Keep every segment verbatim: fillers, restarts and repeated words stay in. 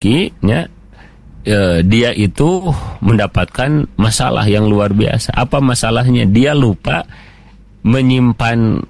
Ki, ya, e, dia itu mendapatkan masalah yang luar biasa. Apa masalahnya? Dia lupa menyimpan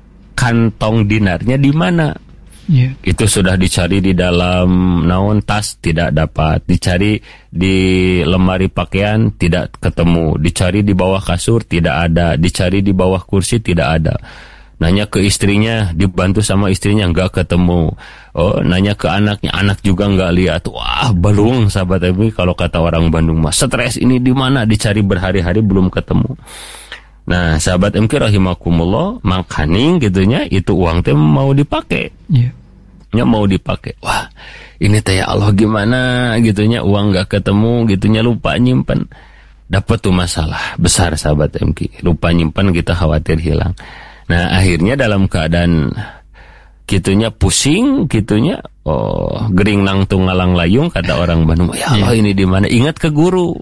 kantong dinarnya di mana. Yeah. Itu sudah dicari di dalam naon tas, tidak dapat. Dicari di lemari pakaian, tidak ketemu. Dicari di bawah kasur, tidak ada. Dicari di bawah kursi, tidak ada. Nanya ke istrinya, dibantu sama istrinya, nggak ketemu. Oh, nanya ke anaknya, anak juga nggak lihat. Wah, balung sahabat M K, kalau kata orang Bandung mah, stres ini di mana? Dicari berhari-hari belum ketemu. Nah, sahabat M K rahimakumullah, makaning gitunya, itu uang teh mau dipakai. Iya. Yeah. Ya mau dipakai. Wah, ini teh ya Allah gimana gitunya, uang nggak ketemu gitunya, lupa nyimpen. Dapat tuh masalah besar sahabat M K. Lupa nyimpen, kita khawatir hilang. Nah, akhirnya dalam keadaan gitunya pusing, gitunya, oh, gering nangtung ngalang layung, kata orang Bandung. Ya Allah, ini di mana? Ingat ke guru.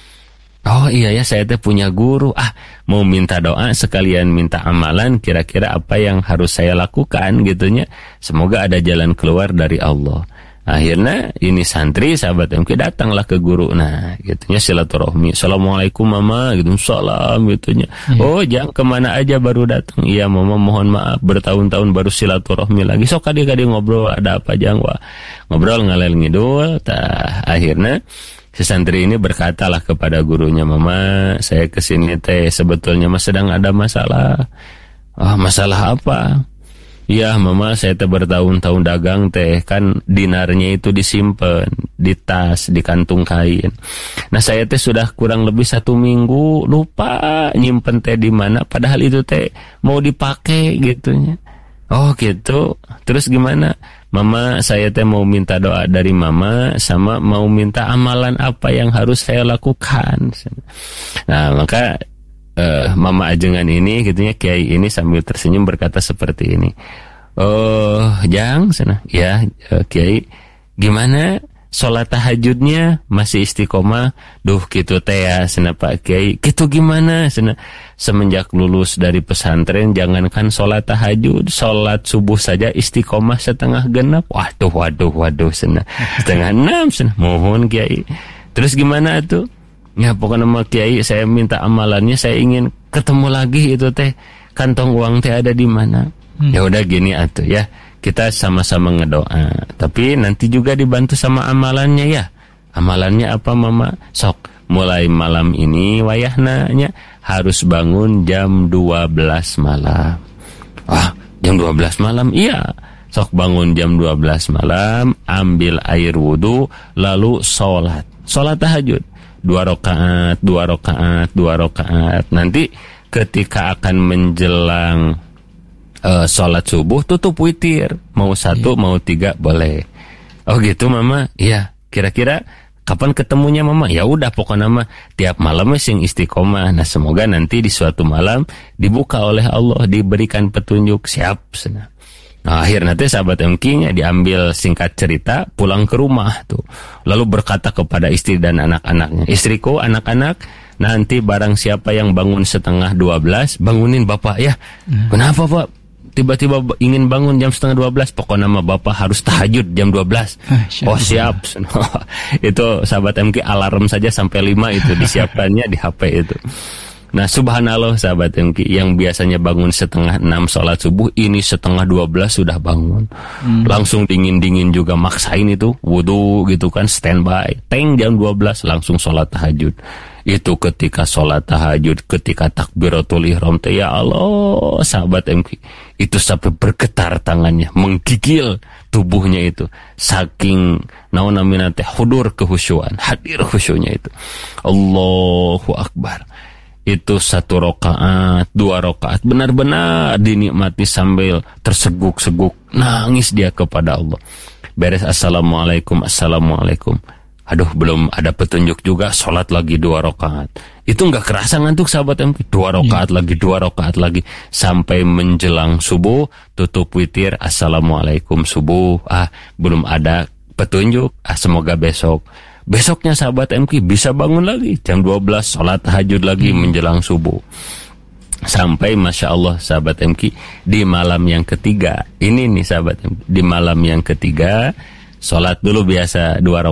Oh iya ya, saya teh punya guru. Ah, mau minta doa sekalian minta amalan, kira-kira apa yang harus saya lakukan gitunya. Semoga ada jalan keluar dari Allah. Akhirnya ini santri sahabat M K datanglah ke guru. Nah, gitunya silaturahmi. Assalamualaikum mama, gitu. Salam gitunya. Ya. Oh, jangan kemana aja baru datang. Iya mama, mohon maaf bertahun-tahun baru silaturahmi lagi. Sok kadi-kadi ngobrol, ada apa jang wah. Ngobrol ngalel ngidul. Tah, akhirnya si santri ini berkatalah kepada gurunya, mama, saya kesini teh sebetulnya mas sedang ada masalah. Ah, masalah apa? Ya mama, saya teh bertahun-tahun dagang teh, kan dinarnya itu disimpan di tas, di kantung kain. Nah saya teh sudah kurang lebih satu minggu lupa nyimpen teh di mana, padahal itu teh mau dipakai gitunya. Oh gitu. Terus gimana? Mama, saya teh mau minta doa dari mama, sama mau minta amalan apa yang harus saya lakukan. Nah maka Uh, mama ajengan ini gitunya, kiai ini sambil tersenyum berkata seperti ini. Oh, jang sana. Ya, uh, kiai, gimana sholat tahajudnya masih istiqomah? Duh, gitu teh ya, sana Pak Kiai. Gitu gimana? Sana semenjak lulus dari pesantren, jangankan sholat tahajud, sholat subuh saja istiqomah setengah genap. Waduh, waduh, waduh, sana setengah enam, sana. Mohon Kiai. Terus gimana tuh? Ya pokoknya sama Kiai saya minta amalannya, saya ingin ketemu lagi itu teh kantong uang teh ada di mana. Hmm. Ya udah gini atuh ya, kita sama-sama ngedoa, tapi nanti juga dibantu sama amalannya ya. Amalannya apa mama? Sok mulai malam ini wayahnanya harus bangun jam dua belas malam. Wah, jam dua belas malam? Iya. Sok bangun jam dua belas malam, ambil air wudu, lalu sholat. Sholat tahajud. Dua rakaat, dua rakaat, dua rakaat. Nanti ketika akan menjelang uh, sholat subuh, tutup witir. Mau satu, mau tiga, boleh. Oh gitu mama? Iya. Kira-kira kapan ketemunya mama? Ya udah pokoknya mah tiap malam sing istiqomah. Nah semoga nanti di suatu malam dibuka oleh Allah, diberikan petunjuk. Siap. Senang. Nah, akhirnya nanti sahabat M K-nya diambil singkat cerita, pulang ke rumah tuh. Lalu berkata kepada istri dan anak-anaknya, istriku, anak-anak, nanti barang siapa yang bangun setengah dua belas, bangunin bapak ya. Hmm. Kenapa pak? Tiba-tiba ingin bangun jam setengah dua belas, pokoknya nama bapak harus tahajud jam dua belas. Oh siap. Itu sahabat M K alarm saja sampai lima itu disiapkannya di H P itu. Nah subhanallah sahabat M K, yang biasanya bangun setengah enam sholat subuh, ini setengah dua belas sudah bangun. Hmm. Langsung dingin-dingin juga maksain itu wudu gitu kan, standby. Teng jam dua belas langsung sholat tahajud. Itu ketika sholat tahajud, ketika takbiratul ihram, ya Allah sahabat M K, itu sampai bergetar tangannya, menggigil tubuhnya itu. Saking naon namina teh hudur kehusyuan, hadir khusyunya itu. Allahu Akbar. Itu satu rakaat, dua rakaat, benar-benar dinikmati sambil terseguk-seguk, nangis dia kepada Allah. Beres assalamualaikum, assalamualaikum. Aduh, belum ada petunjuk juga, sholat lagi dua rakaat. Itu nggak kerasa ngantuk sahabat M K. Dua rakaat ya. lagi, dua rakaat lagi, sampai menjelang subuh, tutup witir, assalamualaikum subuh. Ah, belum ada petunjuk. Ah, semoga besok. Besoknya sahabat M K bisa bangun lagi jam dua belas, sholat tahajud lagi hmm. menjelang subuh. Sampai Masya Allah sahabat M K, di malam yang ketiga, ini nih sahabat M K, di malam yang ketiga sholat dulu biasa dua